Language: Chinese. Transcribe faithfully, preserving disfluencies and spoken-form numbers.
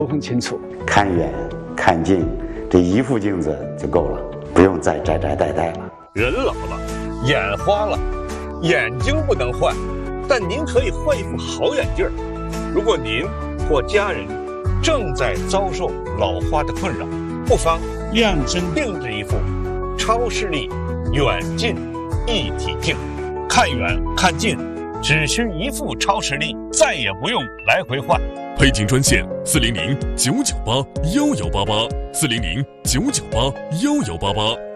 都很清楚。 看远看近，这一副镜子就够了，不用再摘摘戴戴了。 人老了，眼花了，眼睛不能换，但您可以换一副好眼镜儿。如果您或家人正在遭受老花的困扰，不妨量身定制一副超视力远近一体镜，看远看近，只需一副超视力，再也不用来回换。 配镜专线四零零九九八幺幺八八，四零零九九八幺幺八八。